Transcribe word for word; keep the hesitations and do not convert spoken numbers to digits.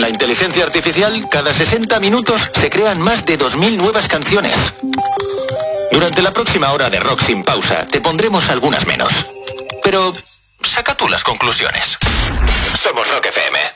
la inteligencia artificial, cada sesenta minutos se crean más de dos mil nuevas canciones. Durante la próxima hora de Rock Sin Pausa, te pondremos algunas menos. Pero saca tú las conclusiones. Somos Rock F M.